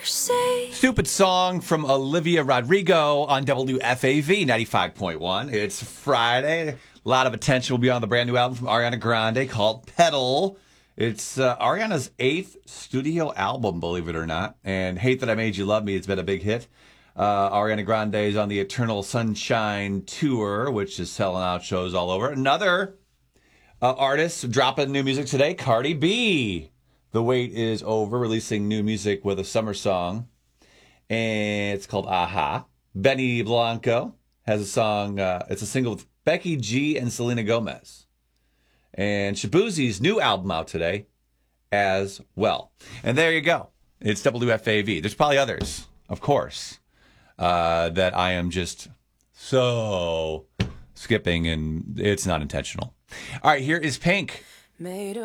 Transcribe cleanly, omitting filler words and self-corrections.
Stupid song from Olivia Rodrigo on WFAV 95.1. It's Friday. A lot of attention will be on the brand new album from Ariana Grande called Pedal. It's Ariana's 8th studio album, believe it or not. And Hate That I Made You Love Me, it's been a big hit. Ariana Grande is on the Eternal Sunshine Tour, which is selling out shows all over. Another artist dropping new music today, Cardi B. The wait is over, releasing new music with a summer song. And it's called Aha. Benny Blanco has a song. It's a single with Becky G and Selena Gomez. And Shaboozie's new album out today as well. And there you go. It's WFAV. There's probably others, of course, that I am just so skipping, and it's not intentional. All right, here is Pink.